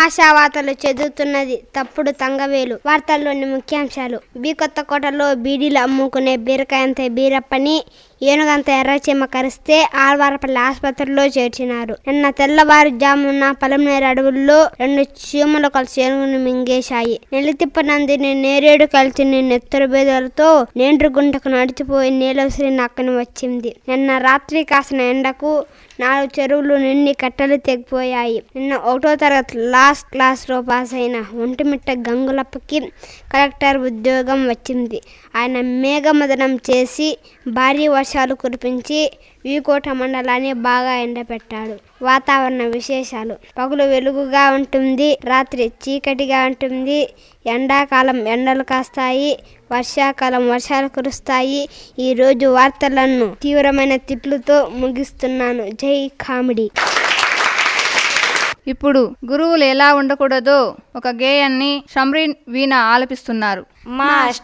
ఆశావార్తలు చదువుతున్నది తప్పుడు తంగవేలు. వార్తల్లోని ముఖ్యాంశాలు. కొత్తకోటలో బీడీలు అమ్ముకునే బీరకాయంత బీరప్పని ఏనుగంత ఎర్రచీమ కరిస్తే ఆల్వారపల్లి ఆసుపత్రిలో చేర్చినారు. నిన్న తెల్లవారుజామున పలమనేరు అడవుల్లో 2 చీమలు కలిసి ఏనుగును మింగేశాయి. నెల్లితిప్పనందిని నేరేడు కలిసిన నెత్తరు బేదలతో నేండ్రుగుంటకు నడిచిపోయి నీలవసిరి నక్కని వచ్చింది. నిన్న రాత్రి కాసిన ఎండకు 4 చెరువులు నిండి కట్టలు తెగిపోయాయి. నిన్న 1వ తరగతి లాస్ట్ క్లాస్ లో పాస్ అయిన ఒంటిమిట్ట గంగులప్పకి కలెక్టర్ ఉద్యోగం వచ్చింది. ఆయన మేఘమదనం చేసి భారీ వర్షాలు కురిపించి వీకోట మండలాన్ని బాగా ఎండపెట్టాడు. వాతావరణ విశేషాలు. పగులు వెలుగుగా ఉంటుంది, రాత్రి చీకటిగా ఉంటుంది. ఎండాకాలం ఎండలు కాస్తాయి, వర్షాకాలం వర్షాలు కురుస్తాయి. ఈ రోజు వార్తలను తీవ్రమైన తిట్లుతో ముగిస్తున్నాను. జై కామెడీ. ఇప్పుడు గురువులు ఎలా ఉండకూడదో ఒక గేయాన్ని షమ్రీన్ వీణ ఆలపిస్తున్నారు. మాస్టర్